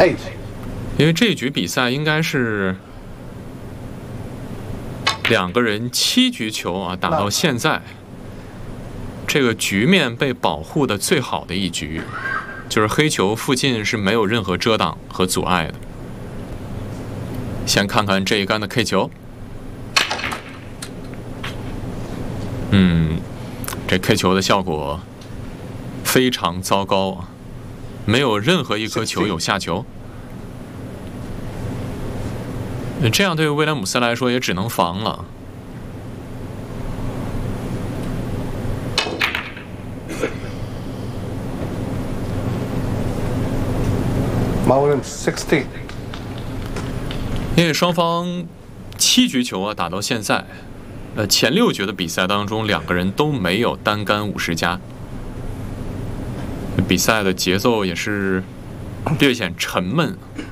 8. 因为这局比赛应该是2个人7局球啊，打到现在，这个局面被保护的最好的一局，就是黑球附近是没有任何遮挡和阻碍的。先看看这一杆的 K 球，这 K 球的效果非常糟糕啊，没有任何一颗球有下球。这样对威廉姆斯来说也只能防了。 Mountain 60. 因为双方7局球啊打到现在，前6局的比赛当中，2个人都没有单杆50加，比赛的节奏也是略显沉闷。